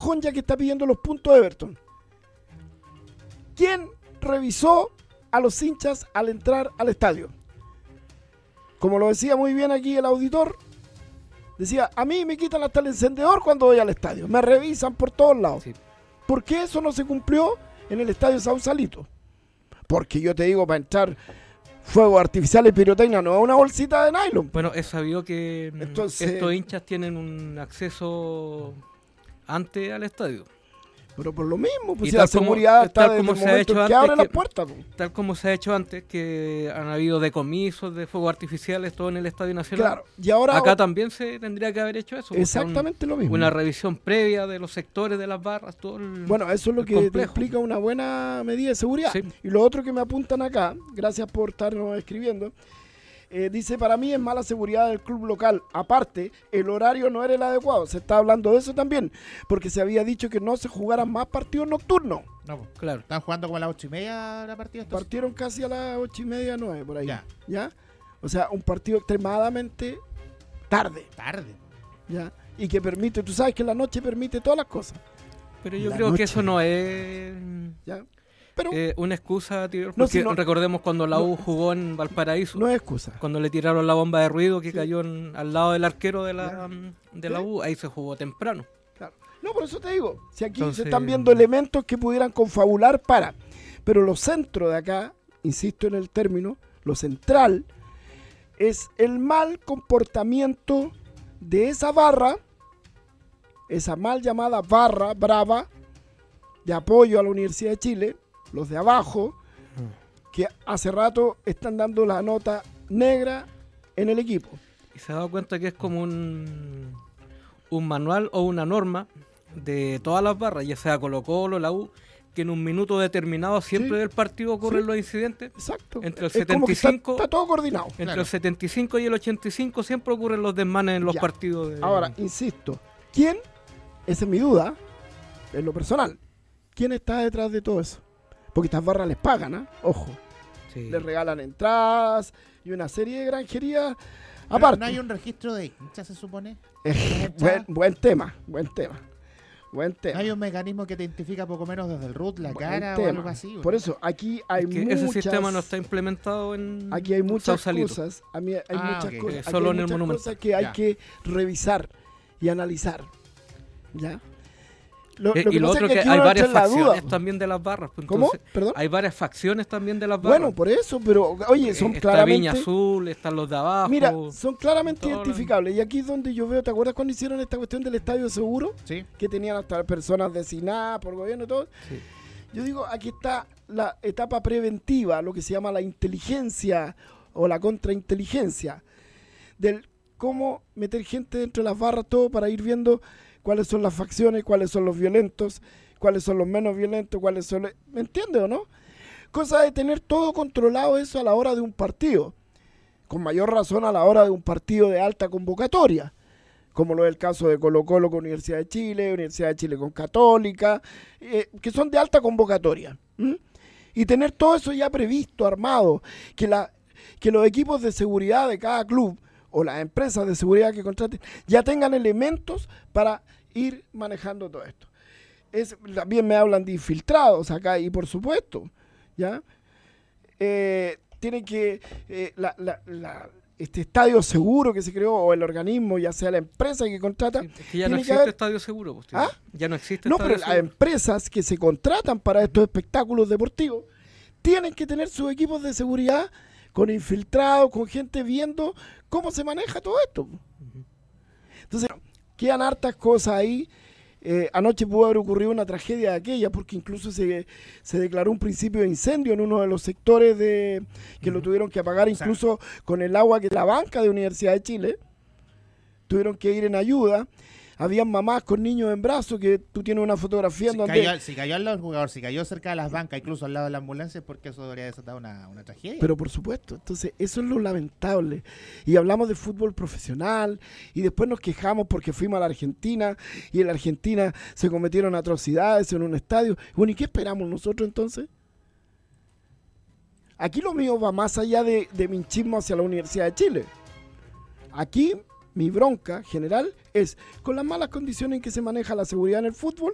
empujón ya que está pidiendo los puntos Everton. ¿Quién revisó a los hinchas al entrar al estadio? Como lo decía muy bien aquí el auditor, decía, a mí me quitan hasta el encendedor cuando voy al estadio, me revisan por todos lados. Sí. ¿Por qué eso no se cumplió en el estadio Sausalito? Porque yo te digo, para entrar fuegos artificiales y pirotecnia no es una bolsita de nylon. Bueno, es sabido que Entonces, estos hinchas tienen un acceso antes al estadio. pero por lo mismo, pues Y si la tal como- seguridad está tal desde como el se ha momento hecho en que antes abre las que- puertas. Pues. Tal como se ha hecho antes, que han habido decomisos de fuegos artificiales, todo en el Estadio Nacional. Claro, y ahora Acá también se tendría que haber hecho eso. O sea, exactamente lo mismo. una revisión previa de los sectores de las barras, todo el... Bueno, eso es lo el que te complejo. explica una buena medida de seguridad. Sí. Y lo otro que me apuntan acá, gracias por estarnos escribiendo, dice, para mí es mala seguridad del club local. Aparte, el horario no era el adecuado. Se está hablando de eso también, porque se había dicho que no se jugaran más partidos nocturnos. No, pues, Claro. están jugando como a las 8:30 la partida. entonces. Partieron casi a las 8:30, 9, por ahí. Ya. ¿Ya? O sea, un partido extremadamente tarde. Tarde. ¿Ya? Y que permite, tú sabes que la noche permite todas las cosas. Pero yo La creo noche. que eso no es ¿Ya? Pero una excusa, tío, No, porque si no- recordemos cuando la no- U jugó en Valparaíso, no es excusa. cuando le tiraron la bomba de ruido que Sí. cayó al lado del arquero de la Sí. U, ahí se jugó temprano. Claro. No, por eso te digo, si aquí Entonces- se están viendo elementos que pudieran confabular para, pero lo centro de acá, insisto en el término, lo central, es el mal comportamiento de esa barra, esa mal llamada barra brava de apoyo a la Universidad de Chile, los de abajo, que hace rato están dando la nota negra en el equipo. Y se ha dado cuenta que es como un manual o una norma de todas las barras, ya sea Colo-Colo, la U, que en un minuto determinado siempre Sí. del partido ocurren Sí. los incidentes. Exacto. Entre el Es como que 75 está todo coordinado. Entre Claro. el 75 y el 85 siempre ocurren los desmanes en los Ya. partidos. Ahora, insisto, ¿quién? Esa es mi duda, en lo personal. ¿Quién está detrás de todo eso? Porque estas barras les pagan, ¿ah? Ojo. Sí. Les regalan entradas y una serie de granjerías Pero aparte. no hay un registro de hinchas, se supone. Buen tema. Buen No tema. hay un mecanismo que te identifica poco menos desde el root, la Buen cara o tema. algo así. Por eso, aquí hay Es que muchas... ese sistema no está implementado en Aquí hay muchas Sausalito. cosas. A mí hay Ah, muchas ok. cosas. Aquí Solo hay en el muchas Monumental. cosas que hay Ya. que revisar y analizar. ¿Ya? Y lo pasa otro es que aquí hay uno varias entra en la duda. facciones también de las barras. Pues, ¿Cómo? entonces, ¿Perdón? hay varias facciones también de las barras. Bueno, por eso, pero oye, son Está claramente... Viña Azul, están los de abajo. Mira, son claramente todo lo- identificables. Y aquí es donde yo veo, ¿te acuerdas cuando hicieron esta cuestión del estadio seguro? Sí. Que tenían hasta personas designadas por gobierno y todo. Sí. Yo digo, aquí está la etapa preventiva, lo que se llama la inteligencia o la contrainteligencia, del cómo meter gente dentro de las barras, todo para ir viendo cuáles son las facciones, cuáles son los violentos, cuáles son los menos violentos, cuáles son... ¿Me entiendes o no? Cosa de tener todo controlado eso a la hora de un partido. Con mayor razón a la hora de un partido de alta convocatoria, como lo es el caso de Colo-Colo con Universidad de Chile con Católica, que son de alta convocatoria. ¿M? Y tener todo eso ya previsto, armado, que los equipos de seguridad de cada club o las empresas de seguridad que contraten ya tengan elementos para ir manejando todo esto. También me hablan de infiltrados acá y por supuesto, ¿ya? Tienen que este estadio seguro que se creó o el organismo, ya sea la empresa que contrata, Sí, es que ya no tiene que existe haber- estadio seguro. Pues, tío. ¿Ah? Ya no existe no, estadio pero las seguro. empresas que se contratan para estos espectáculos deportivos tienen que tener sus equipos de seguridad con infiltrados, con gente viendo cómo se maneja todo esto. Entonces, quedan hartas cosas ahí. Anoche pudo haber ocurrido una tragedia de aquella, porque incluso se declaró un principio de incendio en uno de los sectores que lo tuvieron que apagar, incluso con el agua que la banca de Universidad de Chile. Tuvieron que ir en ayuda. Habían mamás con niños en brazos, que tú tienes una fotografía en donde... Si cayó al lado del jugador, si cayó cerca de las bancas, incluso al lado de la ambulancia, es porque eso debería desatar una tragedia. Pero por supuesto, entonces eso es lo lamentable. Y hablamos de fútbol profesional y después nos quejamos porque fuimos a la Argentina y en la Argentina se cometieron atrocidades en un estadio. Bueno, ¿y qué esperamos nosotros entonces? Aquí lo mío va más allá de minchismo hacia la Universidad de Chile. Aquí mi bronca general es con las malas condiciones en que se maneja la seguridad en el fútbol